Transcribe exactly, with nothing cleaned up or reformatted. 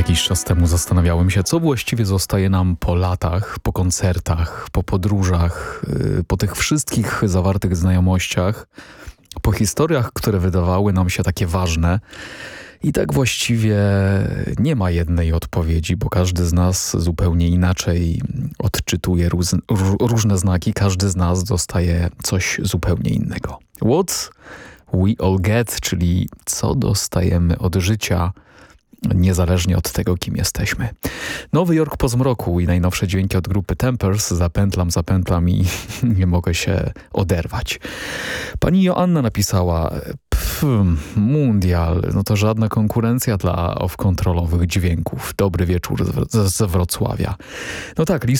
Jakiś czas temu zastanawiałem się, co właściwie zostaje nam po latach, po koncertach, po podróżach, yy, po tych wszystkich zawartych znajomościach, po historiach, które wydawały nam się takie ważne. I tak właściwie nie ma jednej odpowiedzi, bo każdy z nas zupełnie inaczej odczytuje róz, różne znaki, każdy z nas dostaje coś zupełnie innego. What we all get, czyli co dostajemy od życia, niezależnie od tego, kim jesteśmy. Nowy Jork po zmroku i najnowsze dźwięki od grupy Tempers. Zapętlam, zapętlam i nie mogę się oderwać. Pani Joanna napisała: pff, Mundial, no to żadna konkurencja dla off-kontrolowych dźwięków. Dobry wieczór z, z Wrocławia. No tak, Lee